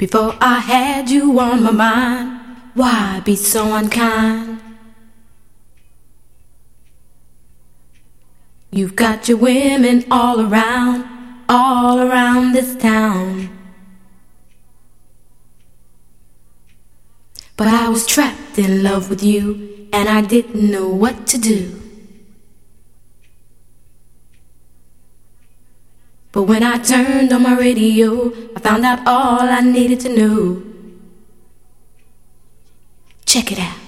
Before I had you on my mind, why be so unkind? You've got your women all around this town. But I was trapped in love with you, and I didn't know what to do. But when I turned on my radio, I found out all I needed to know. Check it out.